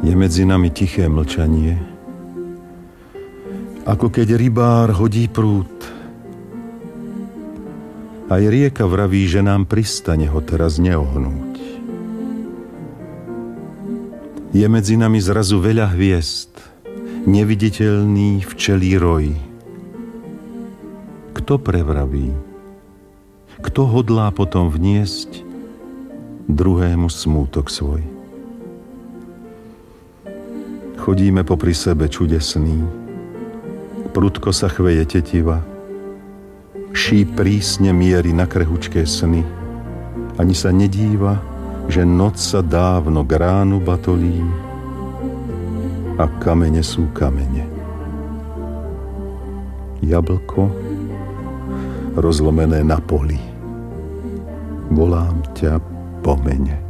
Je medzi nami tiché mlčanie, ako keď rybár hodí prúd. Aj rieka vraví, že nám pristane ho teraz neohnúť. Je medzi nami zrazu veľa hviezd, neviditeľný včelí roj. Kto prevraví? Kto hodlá potom vniesť druhému smútok svoj? Chodíme popri sebe čudesný, prudko sa chveje tetiva, šíp prísne mierí na krhučké sny, ani sa nedíva, že noc sa dávno k ránu batolí a kamene sú kamene. Jablko rozlomené na poli, volám ťa po mene.